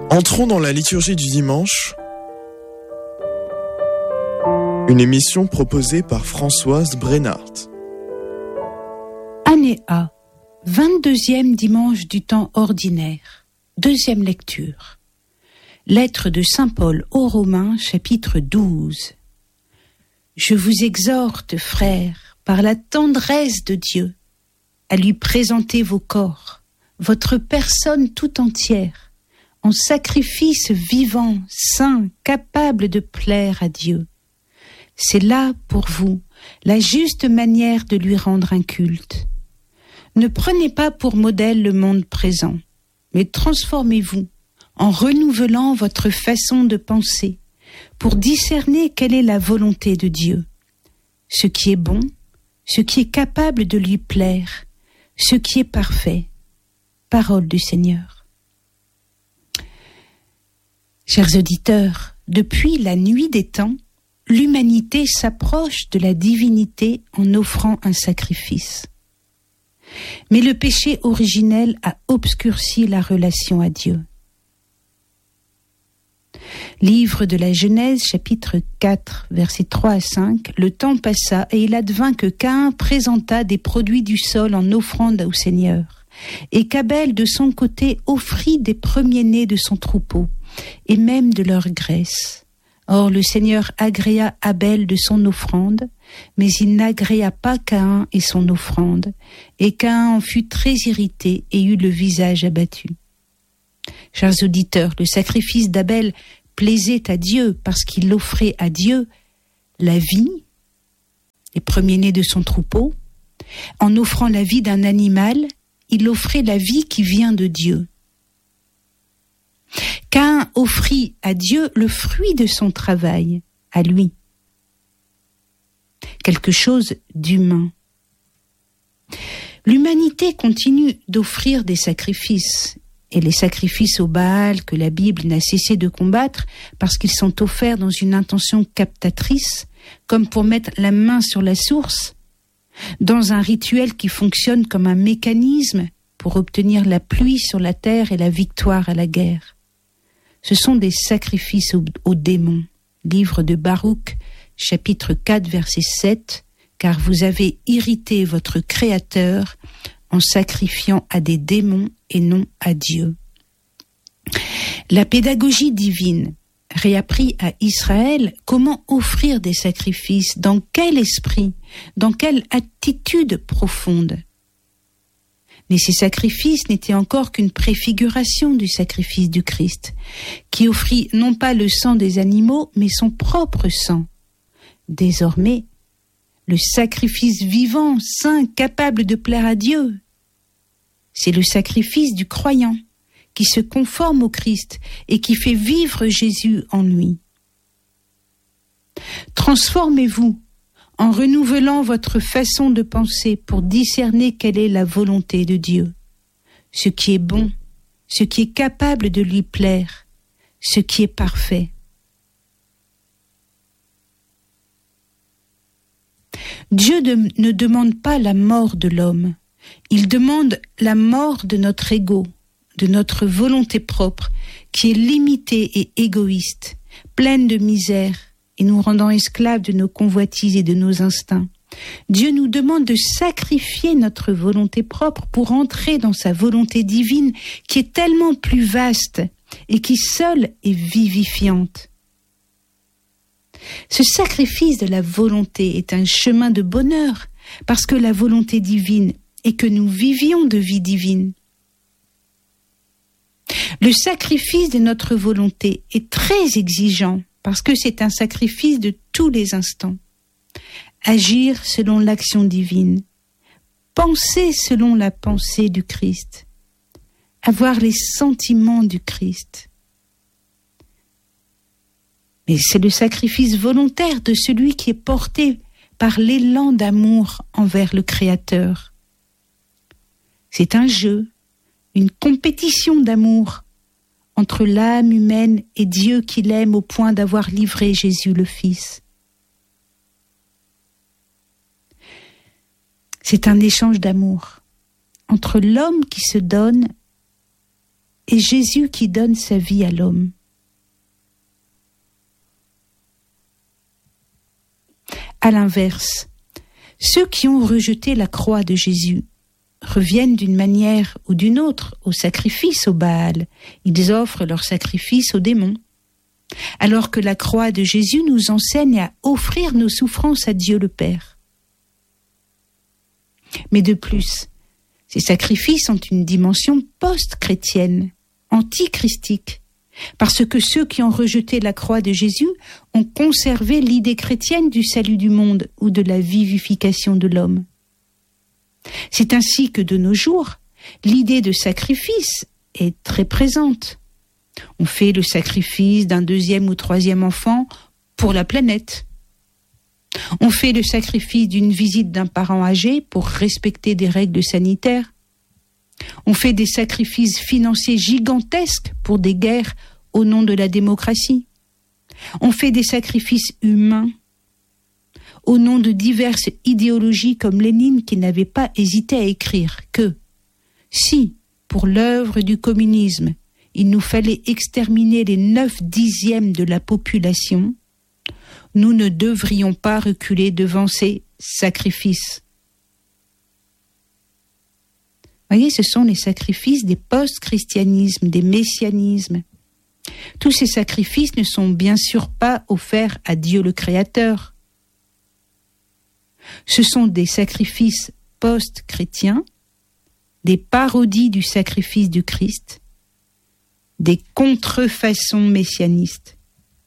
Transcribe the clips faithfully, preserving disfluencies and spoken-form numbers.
Entrons dans la liturgie du dimanche, une émission proposée par Françoise Brennart. Année A, vingt-deuxième dimanche du temps ordinaire, deuxième lecture. Lettre de saint Paul aux Romains, chapitre douze. Je vous exhorte, frères, par la tendresse de Dieu, à lui présenter vos corps, votre personne tout entière, en sacrifice vivant, saint, capable de plaire à Dieu. C'est là, pour vous, la juste manière de lui rendre un culte. Ne prenez pas pour modèle le monde présent, mais transformez-vous en renouvelant votre façon de penser pour discerner quelle est la volonté de Dieu, ce qui est bon, ce qui est capable de lui plaire, ce qui est parfait. Parole du Seigneur. Chers auditeurs, depuis la nuit des temps, l'humanité s'approche de la divinité en offrant un sacrifice. Mais le péché originel a obscurci la relation à Dieu. Livre de la Genèse, chapitre quatre, versets trois à cinq. Le temps passa et il advint que Caïn présenta des produits du sol en offrande au Seigneur, et qu'Abel de son côté offrit des premiers-nés de son troupeau, et même de leur graisse. Or le Seigneur agréa Abel de son offrande, mais il n'agréa pas Caïn et son offrande, et Caïn en fut très irrité et eut le visage abattu. Chers auditeurs, le sacrifice d'Abel plaisait à Dieu parce qu'il offrait à Dieu la vie, les premiers-nés de son troupeau. En offrant la vie d'un animal, il offrait la vie qui vient de Dieu. Caïn offrit à Dieu le fruit de son travail, à lui. Quelque chose d'humain. L'humanité continue d'offrir des sacrifices, et les sacrifices au Baal que la Bible n'a cessé de combattre parce qu'ils sont offerts dans une intention captatrice, comme pour mettre la main sur la source, dans un rituel qui fonctionne comme un mécanisme pour obtenir la pluie sur la terre et la victoire à la guerre. Ce sont des sacrifices aux, aux démons. Livre de Baruch, chapitre quatre, verset sept, car vous avez irrité votre Créateur en sacrifiant à des démons et non à Dieu. La pédagogie divine réapprit à Israël comment offrir des sacrifices, dans quel esprit, dans quelle attitude profonde. Mais ces sacrifices n'étaient encore qu'une préfiguration du sacrifice du Christ, qui offrit non pas le sang des animaux, mais son propre sang. Désormais, le sacrifice vivant, saint, capable de plaire à Dieu, c'est le sacrifice du croyant qui se conforme au Christ et qui fait vivre Jésus en lui. Transformez-vous en renouvelant votre façon de penser pour discerner quelle est la volonté de Dieu, ce qui est bon, ce qui est capable de lui plaire, ce qui est parfait. Dieu de, ne demande pas la mort de l'homme, il demande la mort de notre ego, de notre volonté propre, qui est limitée et égoïste, pleine de misère, et nous rendant esclaves de nos convoitises et de nos instincts. Dieu nous demande de sacrifier notre volonté propre pour entrer dans sa volonté divine, qui est tellement plus vaste et qui seule est vivifiante. Ce sacrifice de la volonté est un chemin de bonheur, parce que la volonté divine est que nous vivions de vie divine. Le sacrifice de notre volonté est très exigeant, parce que c'est un sacrifice de tous les instants. Agir selon l'action divine, penser selon la pensée du Christ, avoir les sentiments du Christ. Mais c'est le sacrifice volontaire de celui qui est porté par l'élan d'amour envers le Créateur. C'est un jeu, une compétition d'amour entre l'âme humaine et Dieu qui l'aime au point d'avoir livré Jésus le Fils. C'est un échange d'amour entre l'homme qui se donne et Jésus qui donne sa vie à l'homme. À l'inverse, ceux qui ont rejeté la croix de Jésus reviennent d'une manière ou d'une autre au sacrifice au Baal. Ils offrent leur sacrifice aux démons. Alors que la croix de Jésus nous enseigne à offrir nos souffrances à Dieu le Père. Mais de plus, ces sacrifices ont une dimension post-chrétienne, anti-christique, parce que ceux qui ont rejeté la croix de Jésus ont conservé l'idée chrétienne du salut du monde ou de la vivification de l'homme. C'est ainsi que de nos jours, l'idée de sacrifice est très présente. On fait le sacrifice d'un deuxième ou troisième enfant pour la planète. On fait le sacrifice d'une visite d'un parent âgé pour respecter des règles sanitaires. On fait des sacrifices financiers gigantesques pour des guerres au nom de la démocratie. On fait des sacrifices humains au nom de diverses idéologies comme Lénine qui n'avait pas hésité à écrire que si, pour l'œuvre du communisme, il nous fallait exterminer les neuf dixièmes de la population, nous ne devrions pas reculer devant ces sacrifices. Voyez, ce sont les sacrifices des post-christianismes, des messianismes. Tous ces sacrifices ne sont bien sûr pas offerts à Dieu le Créateur. Ce sont des sacrifices post-chrétiens, des parodies du sacrifice du Christ, des contrefaçons messianistes.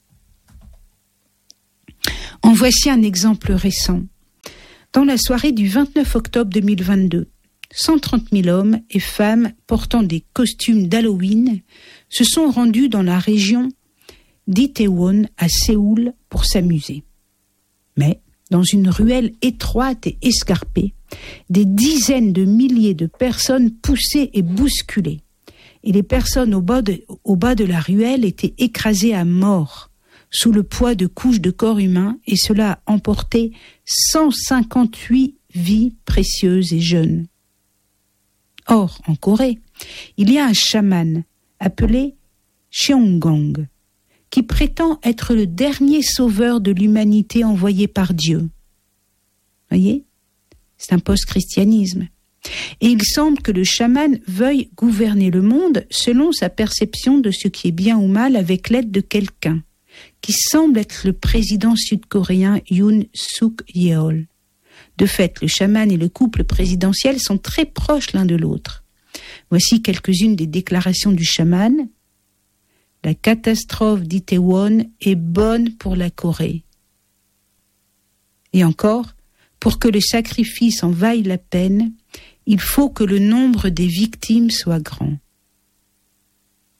En voici un exemple récent. Dans la soirée du vingt-neuf octobre deux mille vingt-deux, cent trente mille hommes et femmes portant des costumes d'Halloween se sont rendus dans la région d'Itaewon à Séoul pour s'amuser. Mais, dans une ruelle étroite et escarpée, des dizaines de milliers de personnes poussaient et bousculaient. Et les personnes au bas, de, au bas de la ruelle étaient écrasées à mort, sous le poids de couches de corps humain, et cela a emporté cent cinquante-huit vies précieuses et jeunes. Or, en Corée, il y a un chaman appelé Cheonggang, qui prétend être le dernier sauveur de l'humanité envoyé par Dieu. Voyez ? C'est un post-christianisme. Et il semble que le chaman veuille gouverner le monde selon sa perception de ce qui est bien ou mal avec l'aide de quelqu'un, qui semble être le président sud-coréen Yoon Suk-yeol. De fait, le chaman et le couple présidentiel sont très proches l'un de l'autre. Voici quelques-unes des déclarations du chaman. La catastrophe d'Itaewon est bonne pour la Corée. Et encore, pour que le sacrifice en vaille la peine, il faut que le nombre des victimes soit grand. Voyez ?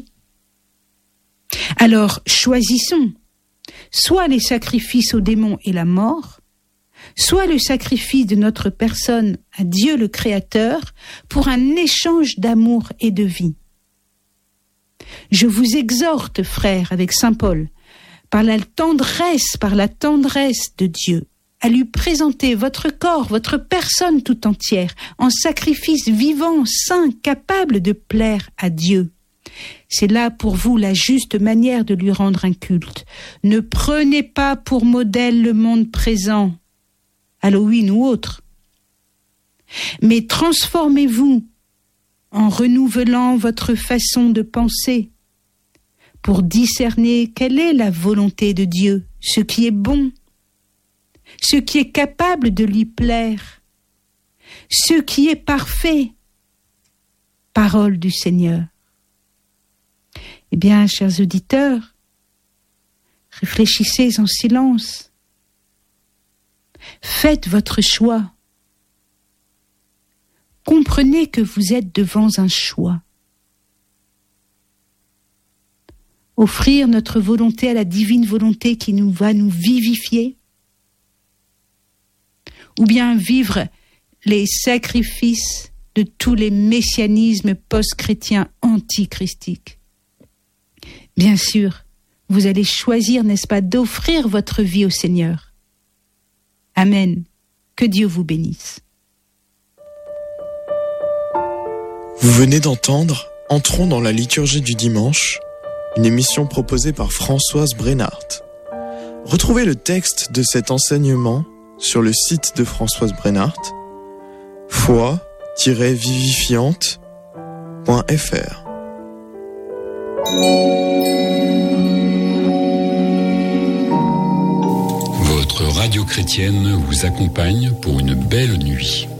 Alors, choisissons soit les sacrifices aux démons et la mort, soit le sacrifice de notre personne à Dieu le Créateur pour un échange d'amour et de vie. Je vous exhorte, frères, avec saint Paul, par la tendresse, par la tendresse de Dieu, à lui présenter votre corps, votre personne tout entière, en sacrifice vivant, saint, capable de plaire à Dieu. C'est là pour vous la juste manière de lui rendre un culte. Ne prenez pas pour modèle le monde présent, Halloween ou autre, mais transformez-vous en renouvelant votre façon de penser pour discerner quelle est la volonté de Dieu, ce qui est bon, ce qui est capable de lui plaire, ce qui est parfait. Parole du Seigneur. Eh bien, chers auditeurs, réfléchissez en silence. Faites votre choix. Comprenez que vous êtes devant un choix. Offrir notre volonté à la divine volonté qui nous va nous vivifier, ou bien vivre les sacrifices de tous les messianismes post-chrétiens antichristiques. Bien sûr, vous allez choisir, n'est-ce pas, d'offrir votre vie au Seigneur. Amen. Que Dieu vous bénisse. Vous venez d'entendre Entrons dans la liturgie du dimanche, une émission proposée par Françoise Brenhardt. Retrouvez le texte de cet enseignement sur le site de Françoise Brenhardt, foi tiret vivifiante point f r. Votre radio chrétienne vous accompagne pour une belle nuit.